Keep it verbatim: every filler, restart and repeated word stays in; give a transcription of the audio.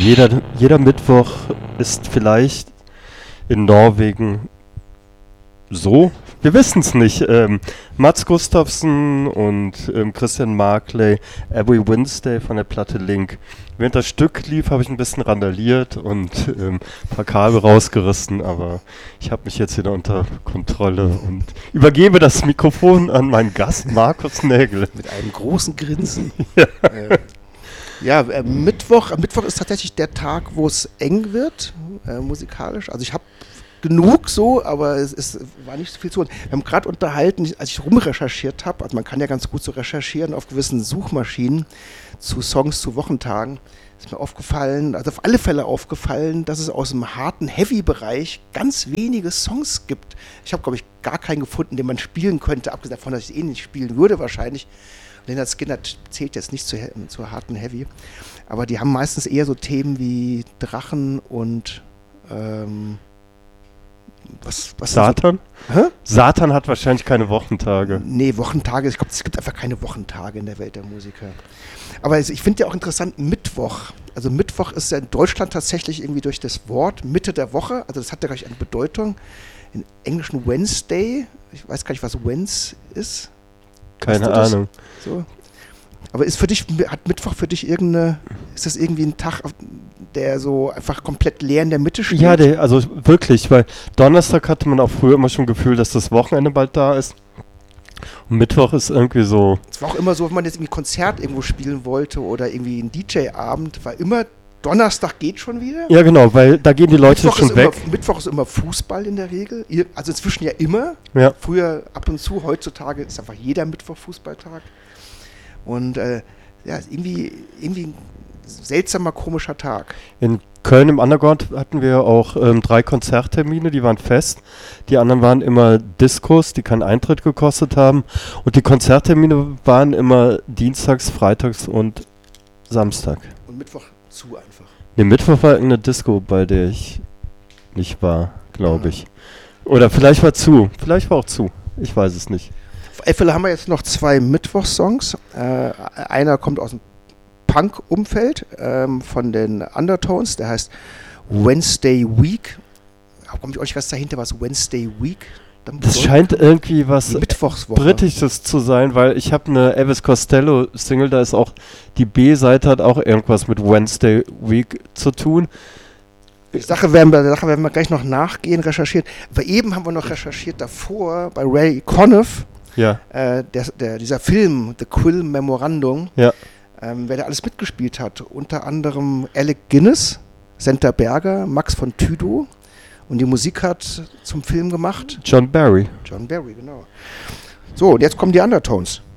Jeder, jeder Mittwoch ist vielleicht in Norwegen so. Wir wissen es nicht. Ähm, Mats Gustafsson und ähm, Christian Markley, Every Wednesday von der Platte Link. Während das Stück lief, habe ich ein bisschen randaliert und ähm, ein paar Kabel rausgerissen, aber ich habe mich jetzt wieder unter Kontrolle und übergebe das Mikrofon an meinen Gast Markus Nägel. Mit einem großen Grinsen. Ja. Äh, ja, äh, Mittwoch, Mittwoch ist tatsächlich der Tag, wo es eng wird, äh, musikalisch. Also ich habe genug so, aber es, es war nicht so viel zu. Wir haben gerade unterhalten, als ich rumrecherchiert habe, also man kann ja ganz gut so recherchieren auf gewissen Suchmaschinen zu Songs zu Wochentagen, ist mir aufgefallen, also auf alle Fälle aufgefallen, dass es aus dem harten Heavy-Bereich ganz wenige Songs gibt. Ich habe, glaube ich, gar keinen gefunden, den man spielen könnte, abgesehen davon, dass ich eh nicht spielen würde wahrscheinlich. Lynyrd Skynyrd zählt jetzt nicht zu, zu harten Heavy, aber die haben meistens eher so Themen wie Drachen und ähm, Was, was Satan? So? Hä? Satan hat wahrscheinlich keine Wochentage. Nee, Wochentage, ich glaube, es gibt einfach keine Wochentage in der Welt der Musiker. Aber es, ich finde ja auch interessant, Mittwoch. Also Mittwoch ist ja in Deutschland tatsächlich irgendwie durch das Wort Mitte der Woche, also das hat ja gleich eine Bedeutung. Im Englischen Wednesday, ich weiß gar nicht, was Wednesday ist. Keine Ahnung. So. Aber ist für dich, hat Mittwoch für dich irgendeine, ist das irgendwie ein Tag, der so einfach komplett leer in der Mitte steht? Ja, der, also wirklich, weil Donnerstag hatte man auch früher immer schon Gefühl, dass das Wochenende bald da ist. Und Mittwoch ist irgendwie so. Es war auch immer so, wenn man jetzt irgendwie ein Konzert irgendwo spielen wollte oder irgendwie ein D J-Abend, war immer Donnerstag geht schon wieder. Ja, genau, weil da gehen die Leute Mittwoch schon weg. Immer, Mittwoch ist immer Fußball in der Regel. Also inzwischen ja immer. Ja. Früher ab und zu, heutzutage ist einfach jeder Mittwoch Fußballtag. Und äh, ja, irgendwie, irgendwie ein seltsamer, komischer Tag. In Köln im Underground hatten wir auch ähm, drei Konzerttermine, die waren fest. Die anderen waren immer Diskos, die keinen Eintritt gekostet haben. Und die Konzerttermine waren immer dienstags, freitags und Samstag. Und Mittwoch zu einfach. Ne, Mittwoch war irgendeine Disco, bei der ich nicht war, glaube ich. Oder vielleicht war zu. Vielleicht war auch zu. Ich weiß es nicht. Auf alle Fälle haben wir jetzt noch zwei Mittwochssongs. Äh, einer kommt aus dem Punk-Umfeld ähm, von den Undertones, der heißt Wednesday Week. Da komme ich auch nicht ganz dahinter, was Wednesday Week dann bedeutet. Das scheint irgendwie was Mittwochswoche. Britisches zu sein, weil ich habe eine Elvis Costello Single, da ist auch die B-Seite, hat auch irgendwas mit Wednesday Week zu tun. Die Sache werden wir, der Sache werden wir gleich noch nachgehen, recherchieren. Aber eben haben wir noch recherchiert davor bei Ray Conniff, Ja. äh, der, der, dieser Film The Quill Memorandum, Ja. ähm, wer da alles mitgespielt hat. Unter anderem Alec Guinness, Senta Berger, Max von Tüdow. Und die Musik hat zum Film gemacht John Barry. John Barry, genau. So, und jetzt kommen die Undertones.